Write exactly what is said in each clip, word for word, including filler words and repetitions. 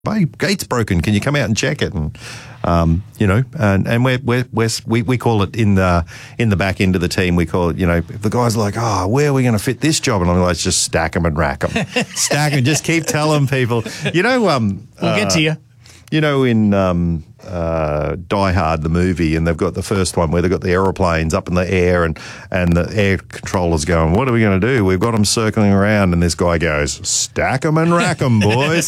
my gate's broken. Can you come out and check it? And, um, you know, and, and we're, we're, we're, we, we call it in the, in the back end of the team, we call it, you know, if the guy's like, oh, where are we going to fit this job? And I'm like, just stack them and rack them. Stack them. Just keep telling people, you know, um, we'll uh, get to you. You know, in um, uh, Die Hard, the movie, and they've got the first one where they've got the aeroplanes up in the air and, and the air controller's going, what are we going to do? We've got them circling around, and this guy goes, stack them and rack them, boys.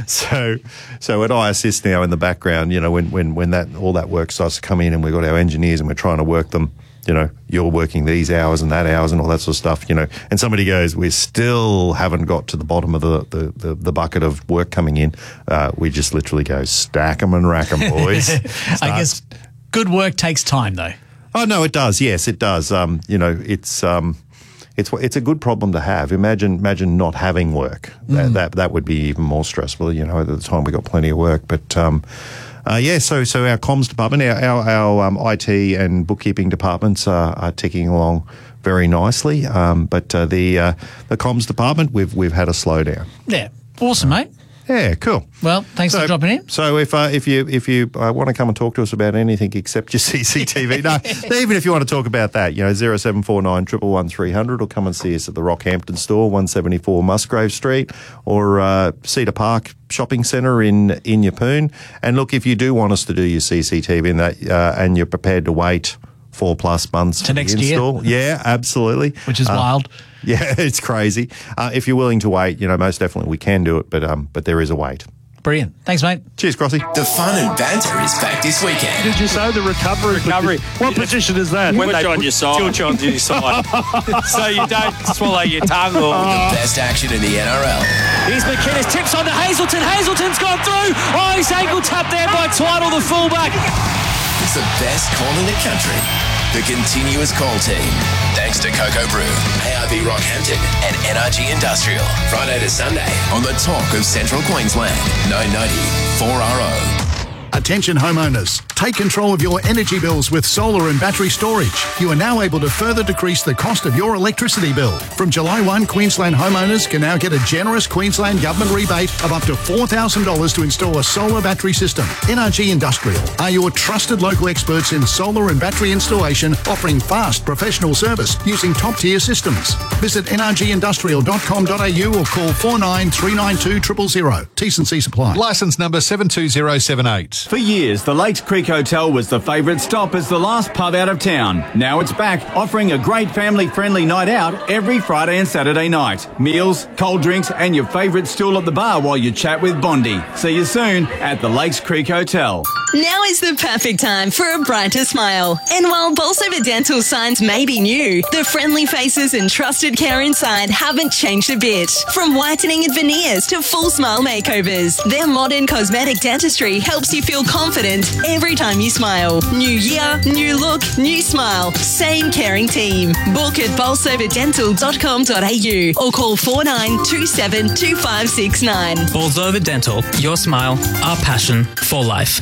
so so at iAssist now in the background, you know, when, when, when that all that work starts to come in and we've got our engineers and we're trying to work them, you know, you're working these hours and that hours and all that sort of stuff, you know, and somebody goes, we still haven't got to the bottom of the, the, the, the bucket of work coming in. Uh, we just literally go, stack them and rack them, boys. I guess good work takes time, though. Oh, no, it does. Yes, it does. Um, you know, it's um, it's it's a good problem to have. Imagine imagine not having work. That, mm. that, that would be even more stressful. You know, at the time we got plenty of work. But, um, Uh, yeah, so so our comms department, our our, our um, I T and bookkeeping departments are, are ticking along very nicely. Um, but uh, the uh, the comms department, we've we've had a slowdown. Yeah, awesome, mate. Yeah, cool. Well, thanks so, for dropping in. So if uh, if you if you uh, want to come and talk to us about anything except your C C T V, no, even if you want to talk about that, you know, zero seven four nine one one one three hundred, or come and see us at the Rockhampton store, one seventy-four Musgrave Street, or uh, Cedar Park Shopping Centre in in Yeppoon. And look, if you do want us to do your C C T V in that, uh, and you're prepared to wait four plus months to next install, year, yeah, absolutely, which is uh, wild. Yeah, it's crazy. Uh, if you're willing to wait, you know, most definitely we can do it, but um, but there is a wait. Brilliant. Thanks, mate. Cheers, Crossy. The fun and banter is back this weekend. Did you say the recovery? Recovery. What position is that? When they on your side. Tilt you on your side. So you don't swallow your tongue. Or... The best action in the N R L. Here's McInnes, tips on to Hazelton. Hazelton's gone through. Oh, he's ankle tapped there by Twiddle, the fullback. It's the best call in the country. The continuous call team. Thanks to Cocoa Brew, A R B Rockhampton and N R G Industrial. Friday to Sunday on the talk of Central Queensland. nine ninety four R O. Attention homeowners, take control of your energy bills with solar and battery storage. You are now able to further decrease the cost of your electricity bill. From July first, Queensland homeowners can now get a generous Queensland Government rebate of up to four thousand dollars to install a solar battery system. N R G Industrial are your trusted local experts in solar and battery installation, offering fast professional service using top-tier systems. Visit n r g industrial dot com dot a u or call four nine three nine two zero zero zero. T's and C's apply. Licence number seven two zero seven eight. For years, the Lakes Creek Hotel was the favourite stop as the last pub out of town. Now it's back, offering a great family-friendly night out every Friday and Saturday night. Meals, cold drinks and your favourite stool at the bar while you chat with Bondi. See you soon at the Lakes Creek Hotel. Now is the perfect time for a brighter smile. And while Bolsover Dental signs may be new, the friendly faces and trusted care inside haven't changed a bit. From whitening and veneers to full smile makeovers, their modern cosmetic dentistry helps you feel confident every time you smile. New year, new look, new smile. Same caring team. Book at bolsover dental dot com dot a u or call four nine two seven two five six nine. Bolsover Dental. Your smile, our passion for life.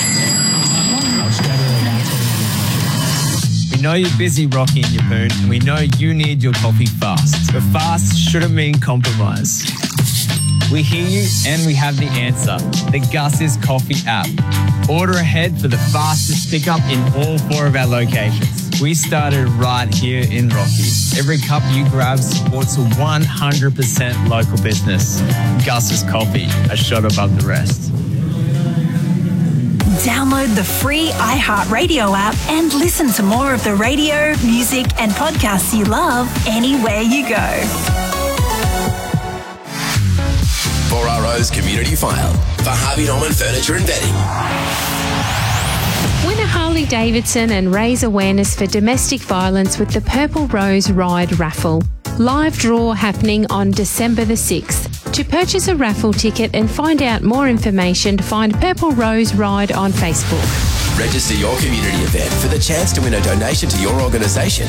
We know you're busy, Rocky and Yeppoon, and we know you need your coffee fast. But fast shouldn't mean compromise. We hear you and we have the answer. The Gus's Coffee app. Order ahead for the fastest pickup in all four of our locations. We started right here in Rocky. Every cup you grab supports a one hundred percent local business. Gus's Coffee, a shot above the rest. Download the free iHeartRadio app and listen to more of the radio, music and podcasts you love anywhere you go. four R O's Community File for Harvey Norman Furniture and Bedding. Win a Harley-Davidson and raise awareness for domestic violence with the Purple Rose Ride Raffle. Live draw happening on December the sixth. To purchase a raffle ticket and find out more information, find Purple Rose Ride on Facebook. Register your community event for the chance to win a donation to your organisation